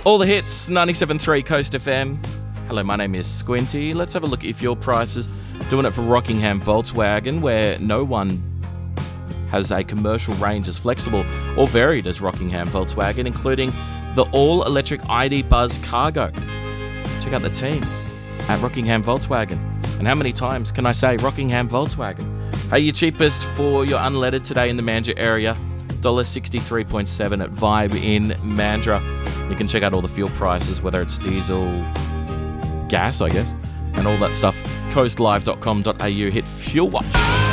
All the hits, 97.3 Coast FM. Hello, my name is Squinty. Let's have a look at your fuel prices. Doing it for Rockingham Volkswagen, where no one has a commercial range as flexible or varied as Rockingham Volkswagen, including the all-electric ID Buzz Cargo. Check out the team at Rockingham Volkswagen. And how many times can I say Rockingham Volkswagen? Hey, your cheapest for your unleaded today in the Mandurah area, $63.7 at Vibe in Mandurah. You can check out all the fuel prices, whether it's diesel, gas, I guess, and all that stuff. coastlive.com.au, hit Fuel Watch.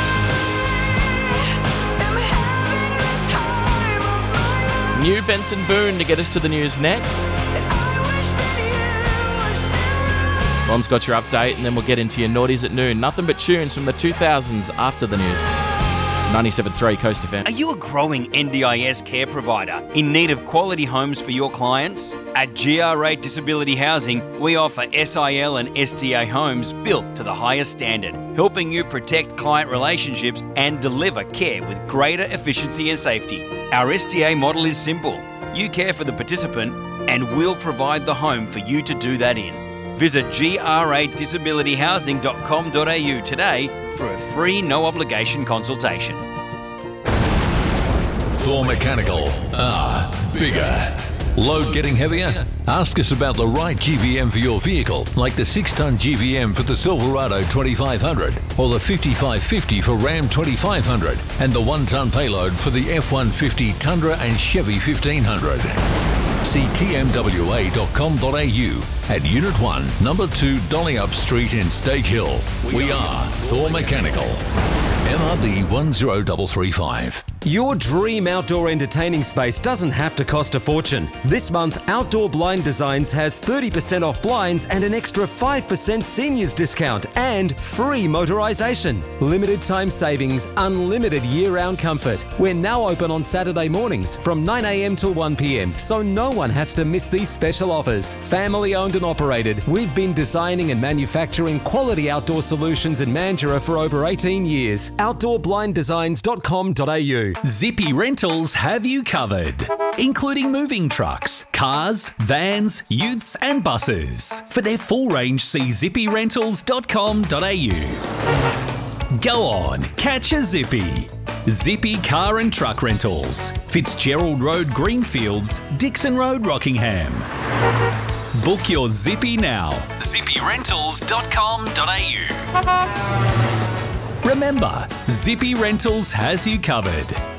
New Benson Boone to get us to the news next. Ron's got your update, and then we'll get into your naughties at noon. Nothing but tunes from the 2000s after the news. 97.3 Coast FM. Are you a growing NDIS care provider in need of quality homes for your clients? At GR8 Disability Housing, we offer SIL and SDA homes built to the highest standard, helping you protect client relationships and deliver care with greater efficiency and safety. Our SDA model is simple. You care for the participant and we'll provide the home for you to do that in. Visit gr8disabilityhousing.com.au today for a free, no-obligation consultation. Thor Mechanical. Bigger. Load getting heavier? Ask us about the right GVM for your vehicle, like the 6-ton GVM for the Silverado 2500 or the 5550 for Ram 2500 and the 1-ton payload for the F-150 Tundra and Chevy 1500. See tmwa.com.au at Unit 1, Number 2 Dollyup Street in Stake Hill. We are Thor Mechanical. MRB 10335. Your dream outdoor entertaining space doesn't have to cost a fortune. This month, Outdoor Blind Designs has 30% off blinds and an extra 5% seniors discount and free motorisation. Limited time savings, unlimited year-round comfort. We're now open on Saturday mornings from 9 a.m. till 1 p.m, so no one has to miss these special offers. Family owned and operated, we've been designing and manufacturing quality outdoor solutions in Mandurah for over 18 years. OutdoorBlindDesigns.com.au. Zippy Rentals have you covered, including moving trucks, cars, vans, utes and buses. For their full range, see zippyrentals.com.au. Go on, catch a Zippy. Zippy Car and Truck Rentals, Fitzgerald Road, Greenfields, Dixon Road, Rockingham. Book your Zippy now. zippyrentals.com.au. Remember, Zippy Rentals has you covered.